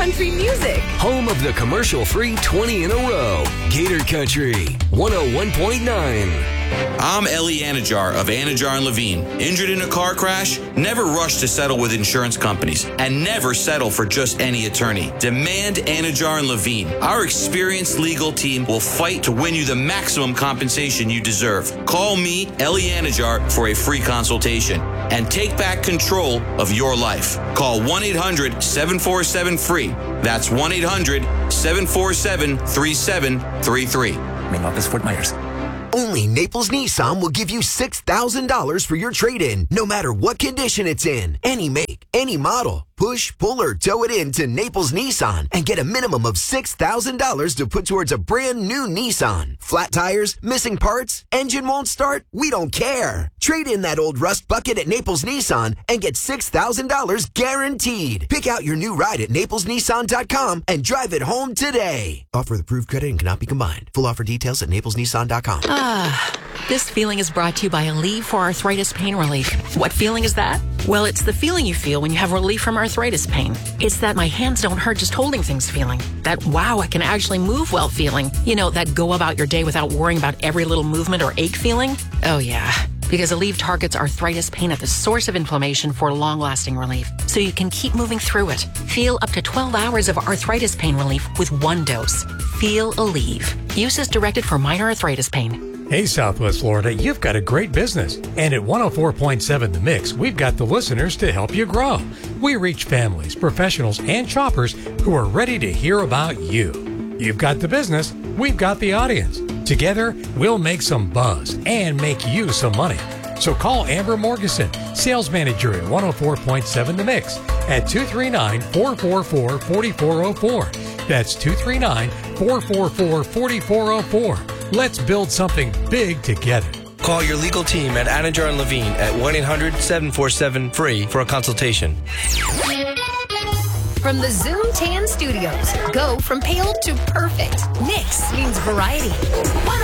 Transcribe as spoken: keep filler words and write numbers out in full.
country music. Home of the commercial-free twenty in a row. Gator Country, one oh one point nine. I'm Ellie Anajar of Anajar and Levine. Injured in a car crash? Never rush to settle with insurance companies, and never settle for just any attorney. Demand Anajar and Levine. Our experienced legal team will fight to win you the maximum compensation you deserve. Call me, Ellie Anajar, for a free consultation and take back control of your life. Call one eight hundred seven four seven free. That's one eight hundred seven four seven three seven three three. Main office, Fort Myers. Only Naples Nissan will give you six thousand dollars for your trade-in, no matter what condition it's in. Any make, any model. Push, pull, or tow it in to Naples Nissan and get a minimum of six thousand dollars to put towards a brand new Nissan. Flat tires, missing parts, engine won't start? We don't care. Trade in that old rust bucket at Naples Nissan and get six thousand dollars guaranteed. Pick out your new ride at naples nissan dot com and drive it home today. Offer with approved credit and cannot be combined. Full offer details at naples nissan dot com. Ah, this feeling is brought to you by Aleve for Arthritis Pain Relief. What feeling is that? Well, it's the feeling you feel when you have relief from arthritis pain. It's that my hands don't hurt just holding things feeling. That wow, I can actually move well feeling. You know, that go about your day without worrying about every little movement or ache feeling. Oh yeah, because Aleve targets arthritis pain at the source of inflammation for long-lasting relief, so you can keep moving through it. Feel up to twelve hours of arthritis pain relief with one dose. Feel Aleve. Use is directed for minor arthritis pain. Hey, Southwest Florida, you've got a great business. And at one oh four point seven The Mix, we've got the listeners to help you grow. We reach families, professionals, and shoppers who are ready to hear about you. You've got the business, we've got the audience. Together, we'll make some buzz and make you some money. So call Amber Morgeson, sales manager at one oh four point seven The Mix, at two three nine, four four four, four four zero four. That's two three nine, four four four, four four zero four. Let's build something big together. Call your legal team at Anajar and Levine at one eight hundred seven four seven free for a consultation. From the Zoom Tan Studios, go from pale to perfect. Nix means variety.